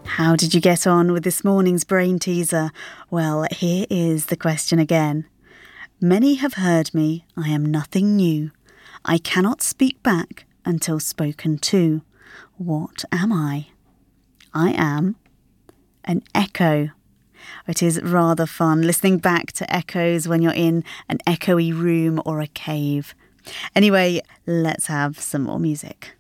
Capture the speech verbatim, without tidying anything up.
How did you get on with this morning's brain teaser? Well, here is the question again. Many have heard me, I am nothing new. I cannot speak back until spoken to. What am I? I am an echo. It is rather fun listening back to echoes when you're in an echoey room or a cave. Anyway, let's have some more music.